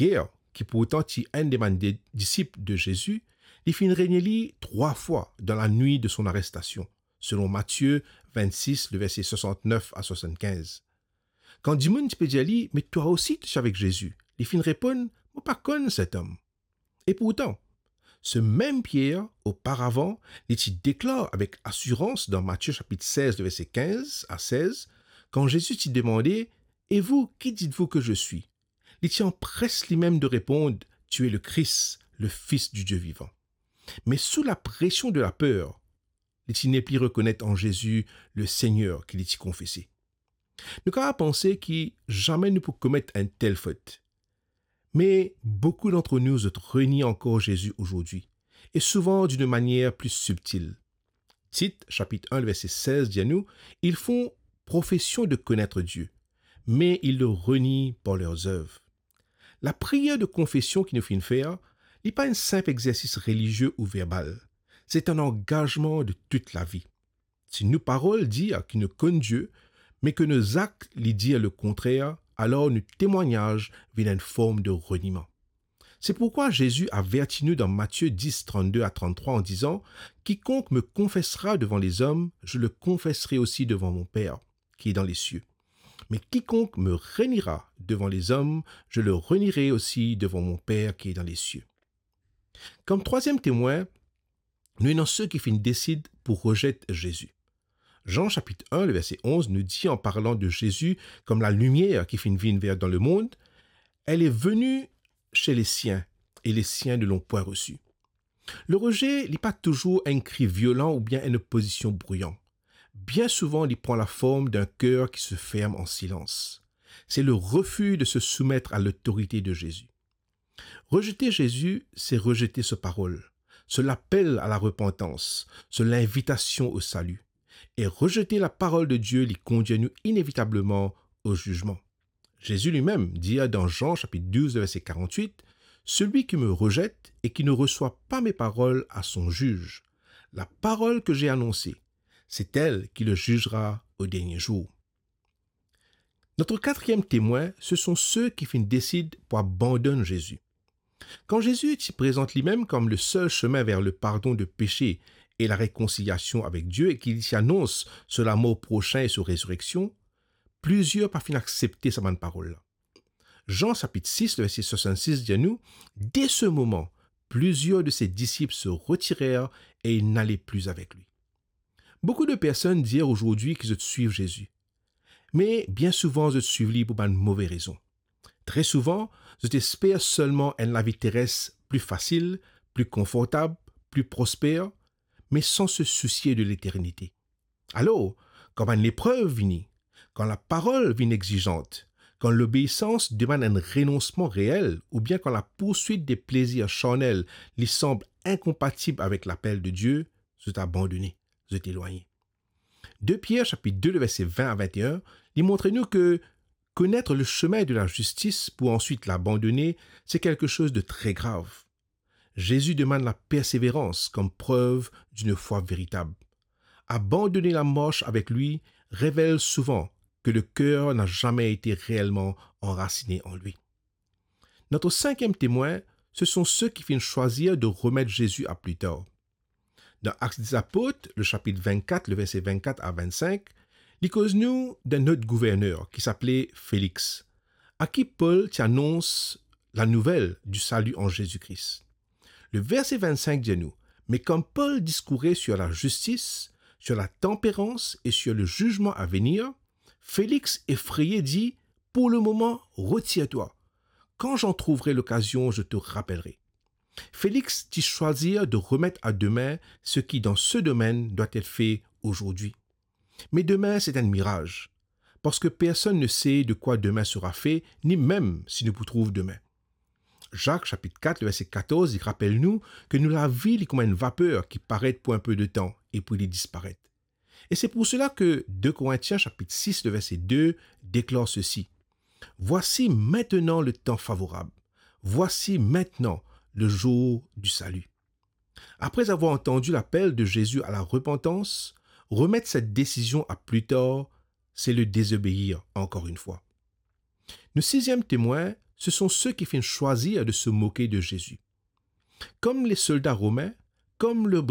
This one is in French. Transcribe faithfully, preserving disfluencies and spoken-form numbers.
Pierre, qui pourtant est un des man- des disciples de Jésus, il fin régner trois fois dans la nuit de son arrestation, selon Matthieu vingt-six, le verset soixante-neuf à soixante-quinze. Quand Dimon peut dire, mais toi aussi tu es avec Jésus, il fin répond, moi pas connais cet homme. Et pourtant, ce même Pierre, auparavant, il déclare avec assurance dans Matthieu chapitre seize, le verset quinze à seize, quand Jésus t'y demandait, et vous, qui dites-vous que je suis? Il tient presque lui-même de répondre, tu es le Christ, le Fils du Dieu vivant. Mais sous la pression de la peur, il n'est plus reconnaître en Jésus le Seigneur qu'il est confessé. Nous avons pensé que jamais nous pouvons commettre une telle faute. Mais beaucoup d'entre nous renient encore Jésus aujourd'hui, et souvent d'une manière plus subtile. Tite, chapitre un, verset seize, dit à nous, ils font profession de connaître Dieu, mais ils le renient par leurs œuvres. La prière de confession qui nous fait faire n'est pas un simple exercice religieux ou verbal. C'est un engagement de toute la vie. Si nos paroles disent qu'ils nous connaissent Dieu, mais que nos actes lui disent le contraire, alors nos témoignages viennent une forme de reniement. C'est pourquoi Jésus avertit nous dans Matthieu dix, trente-deux à trente-trois en disant « Quiconque me confessera devant les hommes, je le confesserai aussi devant mon Père, qui est dans les cieux. Mais quiconque me reniera devant les hommes, je le renierai aussi devant mon Père qui est dans les cieux. » Comme troisième témoin, nous avons ceux qui finissent décident pour rejeter Jésus. Jean chapitre un, le verset onze nous dit en parlant de Jésus comme la lumière qui finit venir dans le monde, elle est venue chez les siens et les siens ne l'ont point reçue. Le rejet n'est pas toujours un cri violent ou bien une opposition bruyante. Bien souvent, il prend la forme d'un cœur qui se ferme en silence. C'est le refus de se soumettre à l'autorité de Jésus. Rejeter Jésus, c'est rejeter sa parole. C'est l'appel à la repentance, c'est l'invitation au salut. Et rejeter la parole de Dieu lui conduit nous inévitablement au jugement. Jésus lui-même dit dans Jean chapitre douze, verset quarante-huit, « Celui qui me rejette et qui ne reçoit pas mes paroles à son juge. La parole que j'ai annoncée, c'est elle qui le jugera au dernier jour. » Notre quatrième témoin, ce sont ceux qui décident pour abandonner Jésus. Quand Jésus s'y présente lui-même comme le seul chemin vers le pardon de péché et la réconciliation avec Dieu et qu'il s'y annonce sur la mort prochaine et sur la résurrection, plusieurs parviennent à accepter sa bonne parole. Jean chapitre six, le verset soixante-six dit à nous, « Dès ce moment, plusieurs de ses disciples se retirèrent et ils n'allaient plus avec lui. » Beaucoup de personnes disent aujourd'hui qu'ils suivent Jésus. Mais bien souvent, ils suivent lui pour une mauvaise raison. Très souvent, ils espèrent seulement une vie terrestre plus facile, plus confortable, plus prospère, mais sans se soucier de l'éternité. Alors, quand une épreuve vient, quand la parole vient exigeante, quand l'obéissance demande un renoncement réel, ou bien quand la poursuite des plaisirs charnels lui semble incompatible avec l'appel de Dieu, c'est abandonné, c'est éloigné. deux Pierre, chapitre deux, le verset vingt à vingt et un, il montre nous que connaître le chemin de la justice pour ensuite l'abandonner, c'est quelque chose de très grave. Jésus demande la persévérance comme preuve d'une foi véritable. Abandonner la marche avec lui révèle souvent que le cœur n'a jamais été réellement enraciné en lui. Notre cinquième témoin, ce sont ceux qui finissent choisir de remettre Jésus à plus tard. Dans Actes des Apôtres, le chapitre vingt-quatre, le verset vingt-quatre à vingt-cinq, il cause nous d'un autre gouverneur qui s'appelait Félix, à qui Paul annonce la nouvelle du salut en Jésus-Christ. Le verset vingt-cinq dit à nous, « Mais comme Paul discourait sur la justice, sur la tempérance et sur le jugement à venir, Félix effrayé dit, « Pour le moment, retire-toi. Quand j'en trouverai l'occasion, je te rappellerai. » Félix dit choisir de remettre à demain ce qui dans ce domaine doit être fait aujourd'hui. Mais demain, c'est un mirage, parce que personne ne sait de quoi demain sera fait, ni même si nous vous trouvons demain. Jacques, chapitre quatre, le verset quatorze, il rappelle nous que nous la vie est comme une vapeur qui paraît pour un peu de temps et puis il disparaît. Et c'est pour cela que deux Corinthiens, chapitre six, le verset deux, déclare ceci. « Voici maintenant le temps favorable. Voici maintenant le jour du salut. » Après avoir entendu l'appel de Jésus à la repentance, remettre cette décision à plus tard, c'est le désobéir encore une fois. Nos sixième témoins, ce sont ceux qui finissent choisir de se moquer de Jésus. Comme les soldats romains, comme le